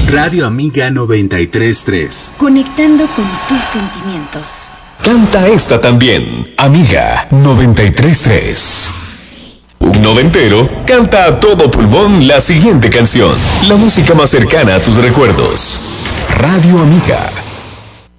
Radio Amiga 93.3. Conectando con tus sentimientos. Canta esta también, Amiga 93.3. Un noventero canta a todo pulmón la siguiente canción. La música más cercana a tus recuerdos. Radio Amiga